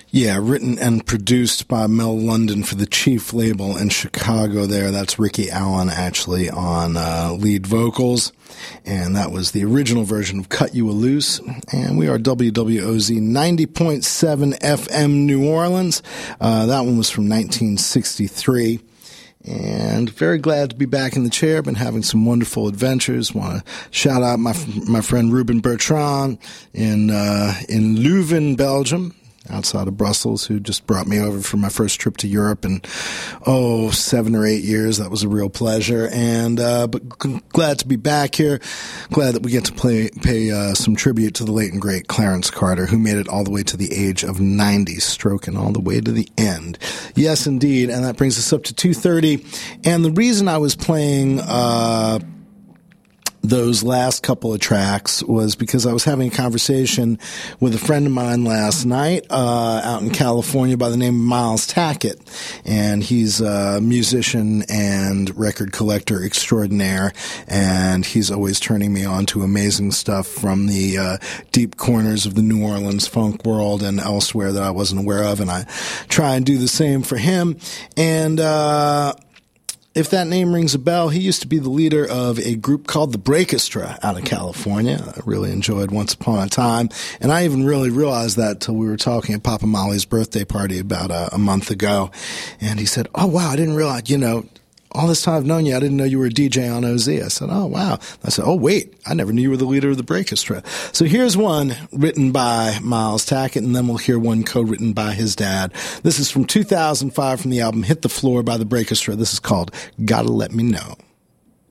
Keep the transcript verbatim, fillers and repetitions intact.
Yeah, written and produced by Mel London for the Chief label in Chicago there. That's Ricky Allen actually on uh, lead vocals. And that was the original version of Cut You a Loose. And we are W W O Z ninety point seven F M New Orleans. Uh, that one was from nineteen sixty-three. And very glad to be back in the chair. Been having some wonderful adventures. Want to shout out my my friend Ruben Bertrand in uh, in Leuven, Belgium, outside of Brussels, who just brought me over for my first trip to Europe in, oh, seven or eight years. That was a real pleasure. And, uh, but g- glad to be back here. Glad that we get to play, pay, uh, some tribute to the late and great Clarence Carter, who made it all the way to the age of ninety, stroking all the way to the end. Yes, indeed. And that brings us up to two thirty. And the reason I was playing, uh, those last couple of tracks was because I was having a conversation with a friend of mine last night uh out in California by the name of Miles Tackett, and he's a musician and record collector extraordinaire, and he's always turning me on to amazing stuff from the uh deep corners of the New Orleans funk world and elsewhere that I wasn't aware of, and I try and do the same for him. And uh if that name rings a bell, he used to be the leader of a group called the Breakestra out of California. I really enjoyed Once Upon a Time. And I even really realized that till we were talking at Papa Molly's birthday party about a, a month ago. And he said, oh, wow, I didn't realize, you know, all this time I've known you, I didn't know you were a D J on O Z. I said, oh, wow. I said, oh, wait, I never knew you were the leader of the Breakestra. So here's one written by Miles Tackett, and then we'll hear one co-written by his dad. This is from two thousand five from the album Hit the Floor by the Breakestra. This is called Gotta Let Me Know.